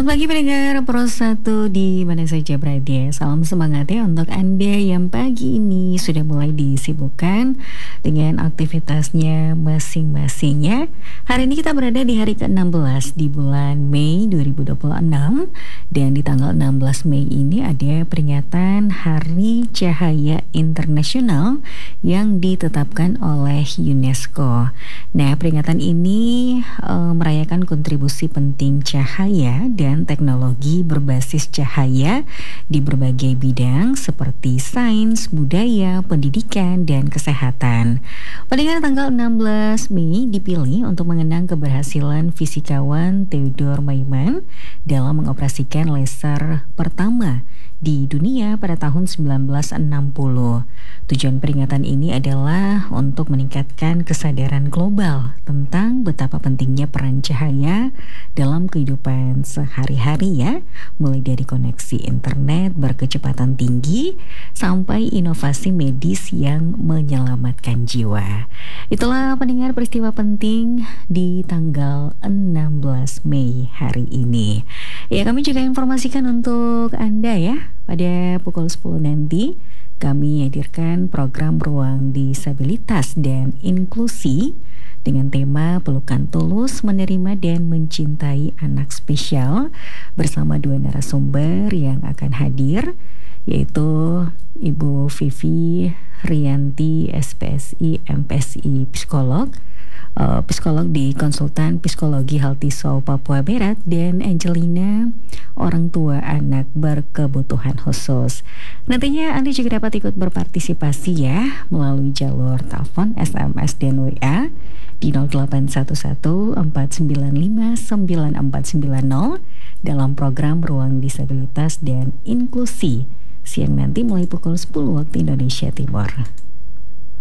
Selamat pagi pendengar Pro 1 di mana saja berada. Salam semangat ya untuk Anda yang pagi ini sudah mulai disibukkan dengan aktivitasnya masing-masing ya. Hari ini kita berada di hari ke-16 di bulan Mei 2026. Dan di tanggal 16 Mei ini ada peringatan Hari Cahaya Internasional yang ditetapkan oleh UNESCO. Nah, peringatan ini merayakan kontribusi penting cahaya dan teknologi berbasis cahaya di berbagai bidang seperti sains, budaya, pendidikan, dan kesehatan. Pada tanggal 16 Mei dipilih untuk mengenang keberhasilan fisikawan Theodore Maiman dalam mengoperasikan laser pertama di dunia pada tahun 1960. Tujuan peringatan ini adalah untuk meningkatkan kesadaran global tentang betapa pentingnya peran cahaya dalam kehidupan sehari-hari ya, mulai dari koneksi internet berkecepatan tinggi sampai inovasi medis yang menyelamatkan jiwa. Itulah pendengar peristiwa penting di tanggal 16 Mei hari ini. Ya, kami juga informasikan untuk Anda ya, pada pukul 10 nanti kami hadirkan program Ruang Disabilitas dan Inklusi dengan tema Pelukan Tulus Menerima dan Mencintai Anak Spesial bersama dua narasumber yang akan hadir, yaitu Ibu Vivi Rianti, SPSI, MPSI, psikolog di Konsultan Psikologi Healthy Soul Papua Barat, dan Angelina, orang tua anak berkebutuhan khusus. Nantinya Anda juga dapat ikut berpartisipasi ya melalui jalur telepon, SMS, dan WA di 0811 495 9490 dalam program Ruang Disabilitas dan Inklusi siang nanti mulai pukul 10 waktu Indonesia Timur.